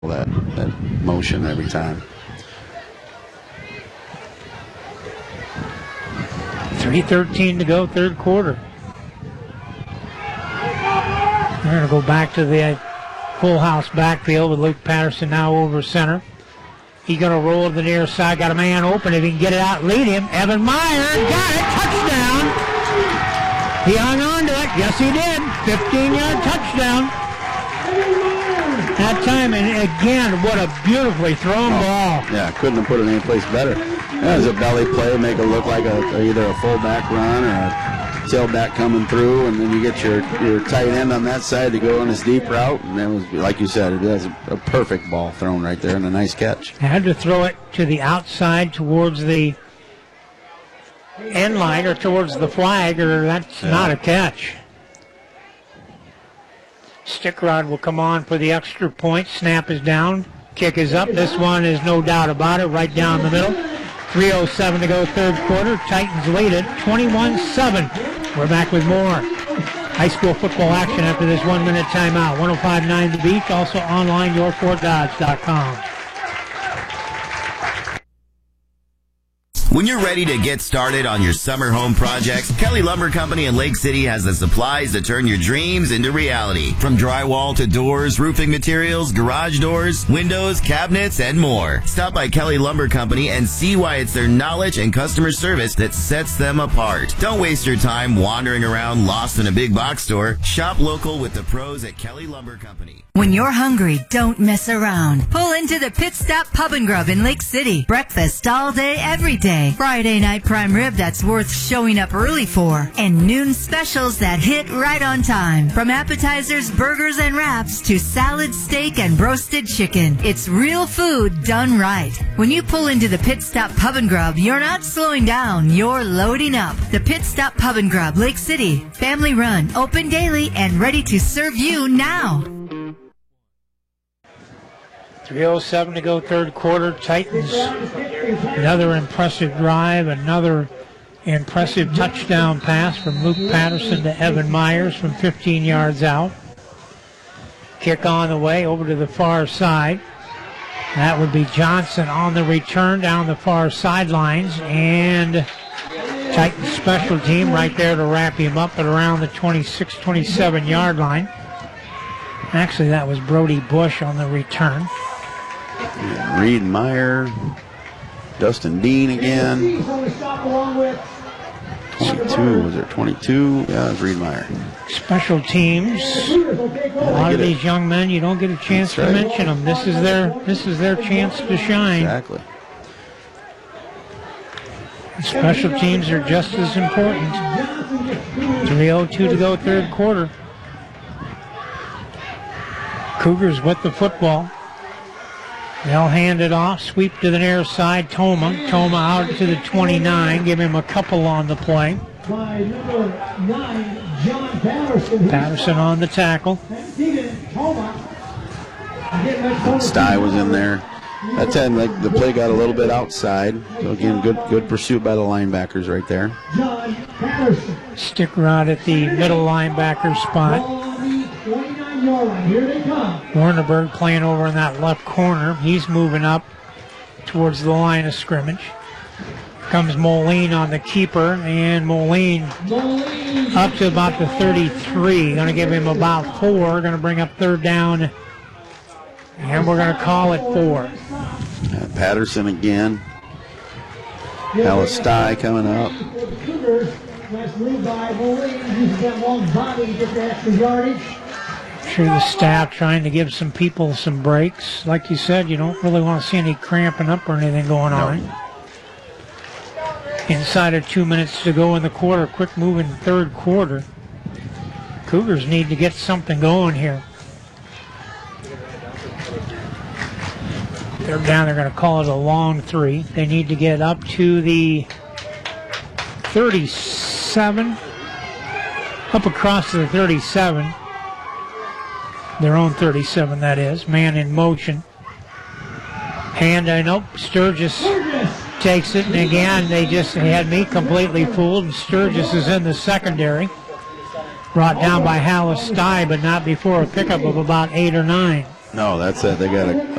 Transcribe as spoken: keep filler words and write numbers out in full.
that, that motion every time. three thirteen to go, third quarter. We're going to go back to the full house backfield with Luke Patterson now over center. He's going to roll to the near side. Got a man open. If he can get it out, lead him. Evan Meyer got it. Touchdown. He hung on to it. Yes, he did. fifteen-yard touchdown. That time, and again, what a beautifully thrown oh, ball. Yeah, couldn't have put it any place better. That was a belly play, make it look like a, either a fullback run or a tailback coming through, and then you get your, your tight end on that side to go on his deep route, and that was, like you said, it was a perfect ball thrown right there and a nice catch. I had to throw it to the outside towards the end line or towards the flag, or that's yeah. not a catch. Stick rod will come on for the extra point. Snap is down. Kick is up. This one is no doubt about it, right down the middle. three oh seven to go, third quarter. Titans lead it twenty-one seven. We're back with more high school football action after this one-minute timeout. one oh five point nine The Beach, also online, your fort dodge dot com. When you're ready to get started on your summer home projects, Kelly Lumber Company in Lake City has the supplies to turn your dreams into reality. From drywall to doors, roofing materials, garage doors, windows, cabinets, and more. Stop by Kelly Lumber Company and see why it's their knowledge and customer service that sets them apart. Don't waste your time wandering around lost in a big box store. Shop local with the pros at Kelly Lumber Company. When you're hungry, don't mess around. Pull into the Pit Stop Pub and Grub in Lake City. Breakfast all day, every day. Friday night prime rib that's worth showing up early for. And noon specials that hit right on time. From appetizers, burgers, and wraps to salad, steak, and roasted chicken. It's real food done right. When you pull into the Pit Stop Pub and Grub, you're not slowing down, you're loading up. The Pit Stop Pub and Grub, Lake City. Family run, open daily, and ready to serve you now. three oh seven to go, third quarter. Titans, another impressive drive, another impressive touchdown pass from Luke Patterson to Evan Myers from fifteen yards out. Kick on the way over to the far side. That would be Johnson on the return down the far sidelines, and Titans special team right there to wrap him up at around the twenty-six, twenty-seven yard line. Actually, that was Brody Bush on the return. Reed Meyer, Dustin Dean again. twenty-two, was there twenty-two? Yeah, it was Reed Meyer. Special teams. A lot of these it. young men, you don't get a chance That's to right. mention them. This is their this is their chance to shine. Exactly. Special teams are just as important. three oh two to go, third quarter. Cougars with the football. They'll hand it off, sweep to the near side, Toma. Toma out to the twenty-nine, give him a couple on the play. By number nine, John Patterson. Patterson on the tackle. Sty was in there. That time, like, the play got a little bit outside. So again, good good pursuit by the linebackers right there. John Patterson. Stick rod at the middle linebacker spot. Here they come. Warnerberg playing over in that left corner. He's moving up towards the line of scrimmage. Comes Moline on the keeper, and Moline, Moline up to about the thirty-three. Going to give him about four. Going to bring up third down, and we're going to call it four. Uh, Patterson again. Alice Sty coming up. Let's lead by Moline. Uses that long body to get the extra yardage. Sure, the staff trying to give some people some breaks. Like you said, you don't really want to see any cramping up or anything going on. No. Inside of two minutes to go in the quarter, quick moving third quarter. Cougars need to get something going here. They're down, they're going to call it a long three. They need to get up to the thirty-seven, up across to the thirty-seven. Their own thirty-seven, that is. Man in motion. Hand, I know, Sturgis takes it, and again, they just had me completely fooled, and Sturgis is in the secondary. Brought down by Hallis Sty, but not before a pickup of about eight or nine. No, that's it. They got a,